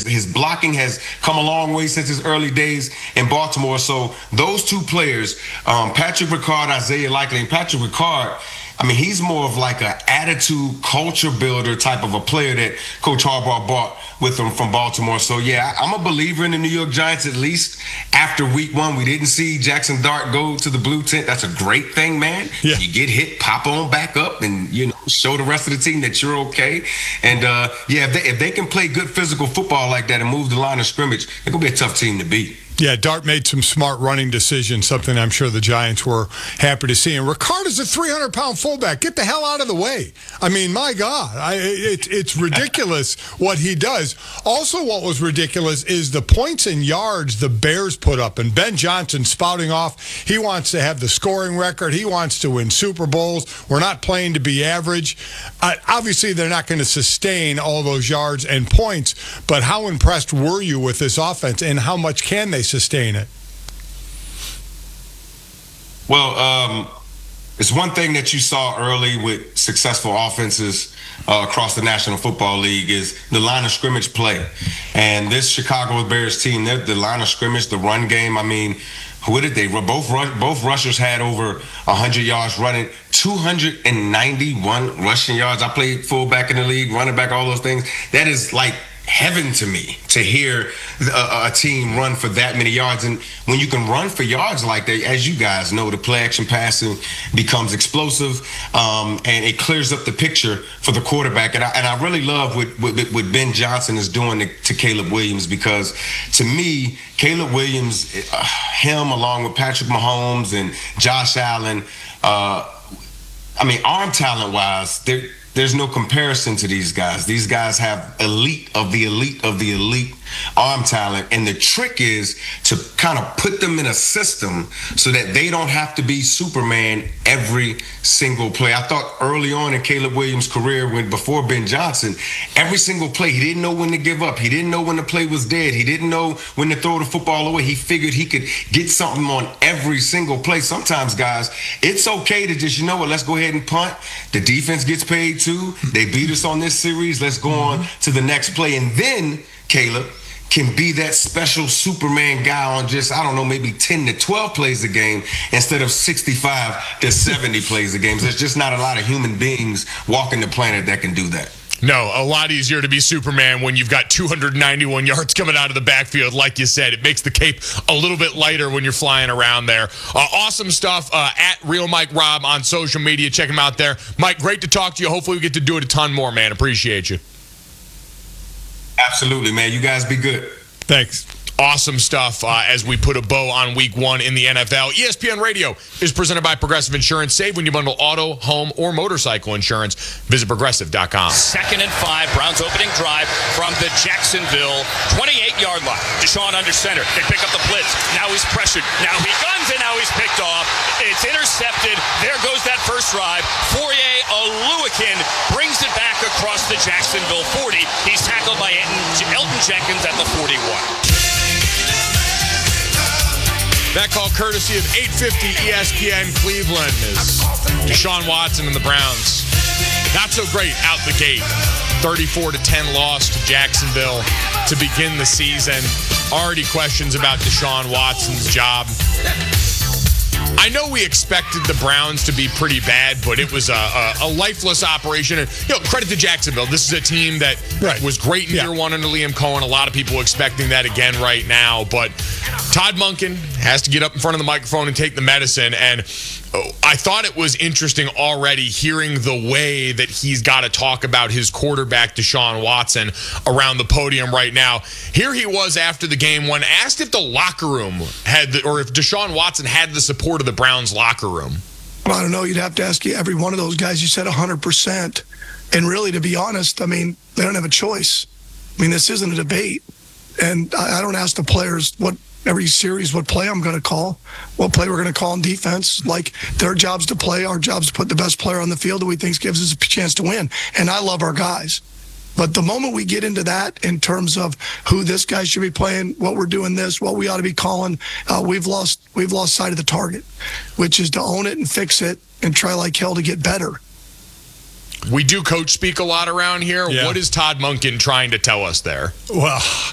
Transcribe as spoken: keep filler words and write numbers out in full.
his blocking has come a long way since his early days in Baltimore. So those two players, um, Patrick Ricard, Isaiah Likely, and Patrick Ricard, I mean, he's more of like an attitude, culture builder type of a player that Coach Harbaugh brought with him from Baltimore. So, yeah, I'm a believer in the New York Giants, at least after week one. We didn't see Jackson Dart go to the blue tent. That's a great thing, man. Yeah. You get hit, pop on back up, and, you know, show the rest of the team that you're okay. And, uh, yeah, if they, if they can play good physical football like that and move the line of scrimmage, they're going to be a tough team to beat. Yeah, Dart made some smart running decisions, something I'm sure the Giants were happy to see. And Ricard is a three hundred pound fullback. Get the hell out of the way. I mean, my God, I, it, it's ridiculous what he does. Also, what was ridiculous is the points and yards the Bears put up. And Ben Johnson spouting off, he wants to have the scoring record. He wants to win Super Bowls. We're not playing to be average. Uh, obviously, they're not going to sustain all those yards and points. But how impressed were you with this offense, and how much can they sustain it? Well, um, it's one thing that you saw early with successful offenses uh, across the National Football League is the line of scrimmage play. And this Chicago Bears team, the line of scrimmage, the run game, I mean, what did they? Both both rushers had over one hundred yards running, two hundred ninety-one rushing yards. I played fullback in the league, running back, all those things. That is like heaven to me to hear a, a team run for that many yards. And when you can run for yards like that, as you guys know, the play action passing becomes explosive, um, and it clears up the picture for the quarterback. And I, and I really love what, what, what Ben Johnson is doing to, to Caleb Williams, because to me, Caleb Williams, uh, him along with Patrick Mahomes and Josh Allen, uh, I mean, arm talent wise, they're there's no comparison to these guys. These guys have elite of the elite of the elite arm talent. And the trick is to kind of put them in a system so that they don't have to be Superman every single play. I thought early on in Caleb Williams' career, when before Ben Johnson, every single play, he didn't know when to give up. He didn't know when the play was dead. He didn't know when to throw the football away. He figured he could get something on every single play. Sometimes, guys, it's okay to just, you know what, let's go ahead and punt. The defense gets paid too. They beat us on this series. Let's go on to the next play. And then Caleb can be that special Superman guy on just, I don't know, maybe ten to twelve plays a game instead of sixty-five to seventy plays a game. There's just not a lot of human beings walking the planet that can do that. No, a lot easier to be Superman when you've got two hundred ninety-one yards coming out of the backfield. Like you said, it makes the cape a little bit lighter when you're flying around there. Uh, awesome stuff. Uh, at Real Mike Rob on social media. Check him out there. Mike, great to talk to you. Hopefully we get to do it a ton more, man. Appreciate you. Absolutely, man. You guys be good. Thanks. Awesome stuff uh, as we put a bow on week one in the N F L. E S P N Radio is presented by Progressive Insurance. Save when you bundle auto, home, or motorcycle insurance. Visit progressive dot com. Second and five, Browns opening drive from the Jacksonville twenty-eight yard line. Deshaun under center. They pick up the blitz. Now he's pressured. Now he guns, and now he's picked off. It's intercepted. There goes that first drive. Fourier Oluwakin brings it back across the Jacksonville forty. He's tackled by Elton Jenkins at the forty-one. That call courtesy of eight fifty E S P N Cleveland is Deshaun Watson and the Browns. Not so great out the gate. thirty-four to ten loss to Jacksonville to begin the season. Already questions about Deshaun Watson's job. I know we expected the Browns to be pretty bad, but it was a, a, a lifeless operation. And, you know, credit to Jacksonville. This is a team that right. was great in yeah. year one under Liam Cohen. A lot of people expecting that again right now. But Todd Monken has to get up in front of the microphone and take the medicine. And oh, I thought it was interesting already hearing the way that he's got to talk about his quarterback, Deshaun Watson, around the podium right now. Here he was after the game when asked if the locker room had, the, or if Deshaun Watson had the support of the Browns locker room. Well, I don't know. You'd have to ask you every one of those guys. You said one hundred percent. And really, to be honest, I mean, they don't have a choice. I mean, this isn't a debate. And I, I don't ask the players what every series what play I'm going to call, what play we're going to call on defense. Like, their job's to play, our job's to put the best player on the field that we think gives us a chance to win. And I love our guys. But the moment we get into that in terms of who this guy should be playing, what we're doing this, what we ought to be calling, uh, we've lost we've lost sight of the target, which is to own it and fix it and try like hell to get better. We do coach speak a lot around here. Yeah. What is Todd Monken trying to tell us there? Well,